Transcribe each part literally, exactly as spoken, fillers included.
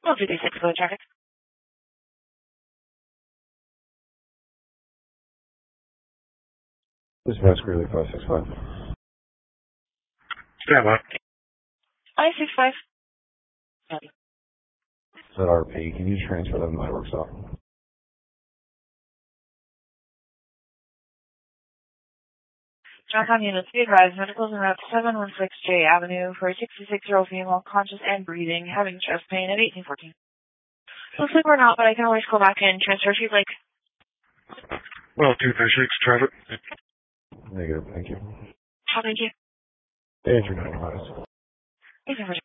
one two three six, go traffic. This is West Greeley five six five. Stand by. five six five. Is that R P? Can you transfer them to my work stop? Johnstown units, be advised, medicals en route to seven one six J Avenue for a sixty-six-year-old female conscious and breathing, having chest pain at eighteen fourteen. Looks like we're not, but I can always call back and transfer if you'd like. Well, two three six, traffic. Negative, thank you. How thank you? Andrew, nine miles. Thank you for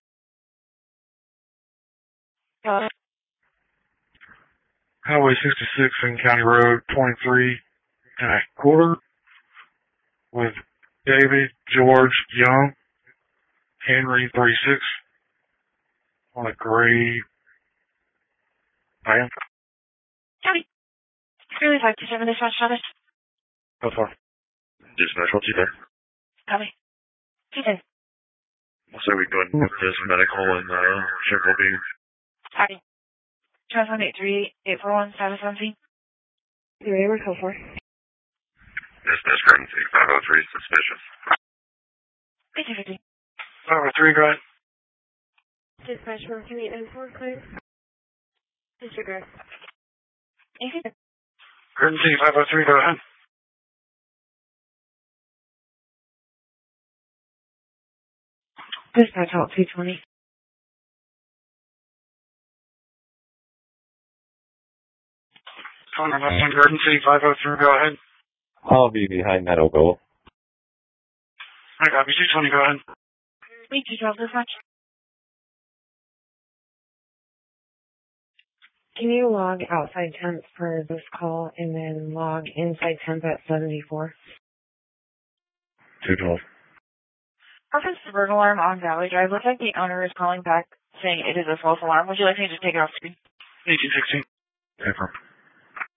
uh, Highway sixty-six and County Road twenty-three and a quarter with David George Young, Henry thirty-six, on a gray van. Howdy. Really five two seven dispatch service. How far? Dispatch, what's you there? Copy. Two ten. So we go ahead and put this medical and uh, check will be. Howdy. Johnstown eight three eight four one, status seventeen. Three, we're code for. Dispatch, currency, five oh three, suspicious. eighteen fifty. five oh three, go ahead. Dispatch one two eight nine four, clear. Disregard. eighteen. Currency five oh three, go ahead. Dispatch out two twenty. Connor Western, Currency five oh three, go ahead. I'll be behind that Ogola. I copy, two twenty, go ahead. Me two twelve dispatch. Can you log outside temps for this call and then log inside temp at seventy-four? two twelve. Reference to burglar alarm on Valley Drive. Looks like the owner is calling back saying it is a false alarm. Would you like me to just take it off screen? eighteen sixteen. Confirm.